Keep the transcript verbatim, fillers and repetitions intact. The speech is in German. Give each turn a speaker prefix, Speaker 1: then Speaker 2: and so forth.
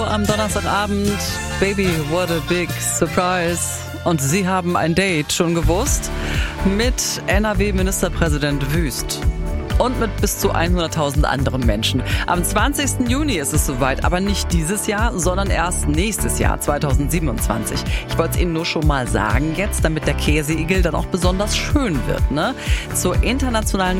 Speaker 1: Am Donnerstagabend, Baby, what a big surprise. Und Sie haben ein Date schon gewusst mit N R W-Ministerpräsident Wüst. Und mit bis zu hunderttausend anderen Menschen. Am zwanzigsten Juni ist es soweit, aber nicht dieses Jahr, sondern erst nächstes Jahr, zweitausendsiebenundzwanzig. Ich wollte es Ihnen nur schon mal sagen jetzt, damit der Käseigel dann auch besonders schön wird, ne? Zur internationalen